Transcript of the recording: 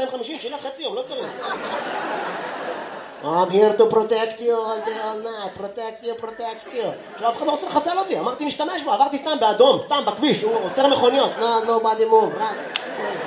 250, שילך חצי יום, לא צריך. I'm here to protect you all day all night, protect you. עכשיו אף אחד לא רוצה לחסל אותי, אמרתי נשתמש בו, עברתי סתם באדום, סתם בכביש, הוא עוצר מכוניות. No, nobody move, right?